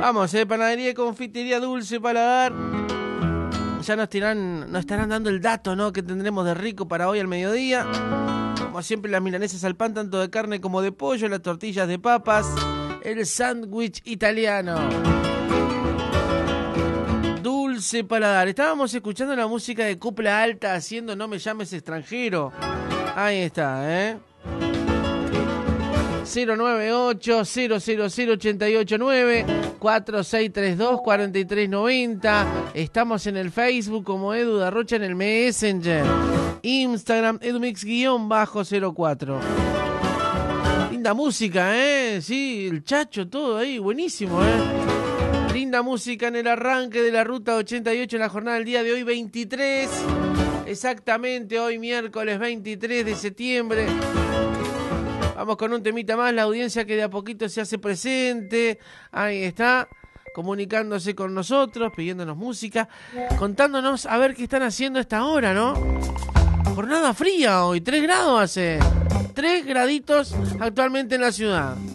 Vamos, panadería y confitería Dulce Paladar. Ya nos estarán dando el dato, ¿no? Que tendremos de rico para hoy al mediodía. Como siempre, las milanesas al pan, tanto de carne como de pollo, las tortillas de papas, el sándwich italiano. Dulce Paladar. Estábamos escuchando la música de Copla Alta haciendo No me llames extranjero. Ahí está, 098-000-889 4632-4390. Estamos en el Facebook como Edu Darrocha en el Messenger. Instagram edumix_04. Linda música, sí, el Chacho, todo ahí, buenísimo, Linda música en el arranque de la Ruta 88 en la jornada del día de hoy, 23. Exactamente, hoy miércoles 23 de septiembre. Vamos con un temita más, la audiencia que de a poquito se hace presente. Ahí está, comunicándose con nosotros, pidiéndonos música, contándonos a ver qué están haciendo a esta hora, ¿no? Jornada fría hoy, 3 grados hace. 3 graditos actualmente en la ciudad.